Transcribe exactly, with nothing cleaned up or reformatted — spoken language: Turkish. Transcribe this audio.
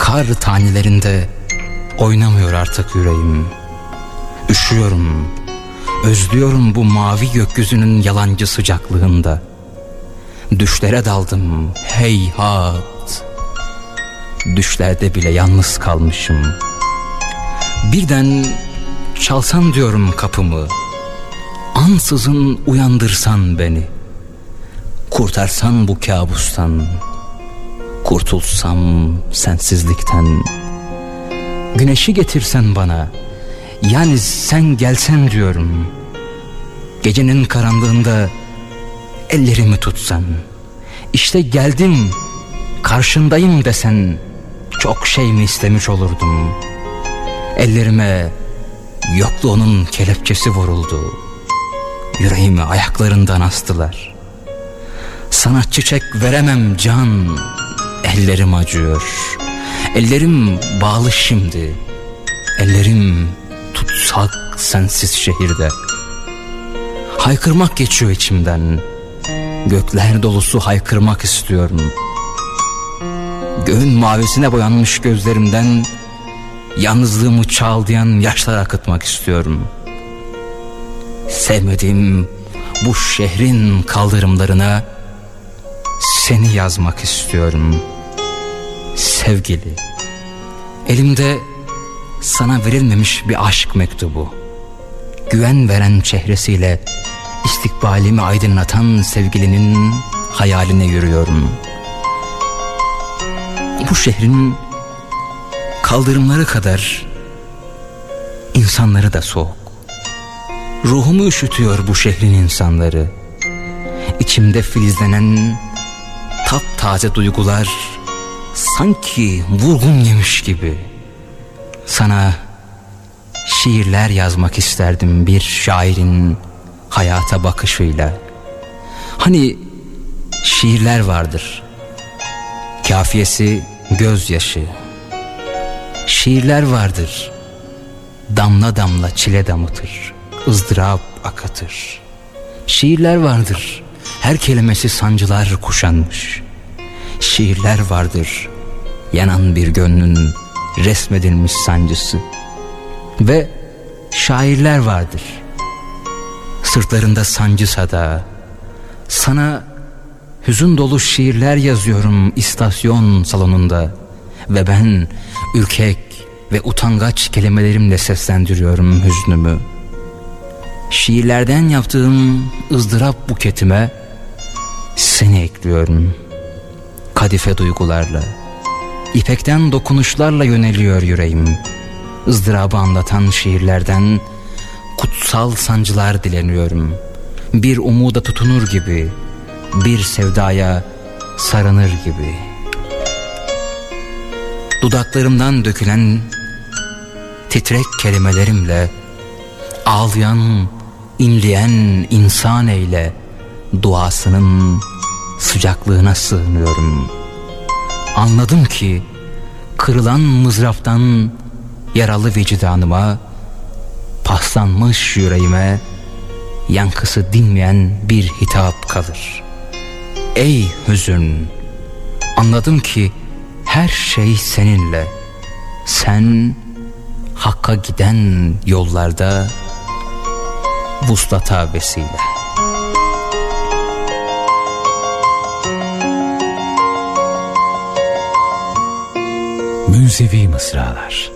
Kar tanelerinde oynamıyor artık yüreğim. Üşüyorum, özlüyorum bu mavi gökyüzünün yalancı sıcaklığında. Düşlere daldım heyhat, düşlerde bile yalnız kalmışım. Birden çalsan diyorum kapımı, ansızın uyandırsan beni, kurtarsan bu kabustan, kurtulsam sensizlikten. Güneşi getirsen bana, yani sen gelsen diyorum. Gecenin karanlığında ellerimi tutsan, işte geldim, karşındayım desen, çok şey mi istemiş olurdum. Ellerime yokluğunun kelepçesi vuruldu, yüreğimi ayaklarından astılar. Sana çiçek veremem can, ellerim acıyor. Ellerim bağlı şimdi, ellerim tutsak sensiz şehirde. Haykırmak geçiyor içimden, gökler dolusu haykırmak istiyorum. Göğün mavisine boyanmış gözlerimden yalnızlığımı çağlayan yaşlar akıtmak istiyorum. Sevmediğim bu şehrin kaldırımlarına seni yazmak istiyorum. Sevgili, elimde sana verilmemiş bir aşk mektubu. Güven veren çehresiyle istikbalimi aydınlatan sevgilinin hayaline yürüyorum. Bu şehrin kaldırımları kadar insanları da soğuk. Ruhumu üşütüyor bu şehrin insanları. İçimde filizlenen taptaze duygular sanki vurgun yemiş gibi. Sana şiirler yazmak isterdim bir şairin hayata bakışıyla. Hani şiirler vardır, kafiyesi gözyaşı. Şiirler vardır, damla damla çile damıtır, ızdırap akıtır. Şiirler vardır, her kelimesi sancılar kuşanmış. Şiirler vardır, yanan bir gönlün resmedilmiş sancısı. Ve şairler vardır, sırtlarında sancısa da sana hüzün dolu şiirler yazıyorum istasyon salonunda. Ve ben ürkek ve utangaç kelimelerimle seslendiriyorum hüznümü. Şiirlerden yaptığım ızdırap buketime seni ekliyorum. Kadife duygularla, ipekten dokunuşlarla yöneliyor yüreğim. ızdırabı anlatan şiirlerden kutsal sancılar dileniyorum. Bir umuda tutunur gibi, bir sevdaya sarınır gibi. Dudaklarımdan dökülen titrek kelimelerimle ağlayan, inleyen insan eyle, duasının sıcaklığına sığınıyorum. Anladım ki kırılan mızraptan yaralı vicdanıma, paslanmış yüreğime yankısı dinmeyen bir hitap kalır. Ey hüzün, anladım ki her şey seninle. Sen hakka giden yollarda vuslata vesile. Münzevi mısralar.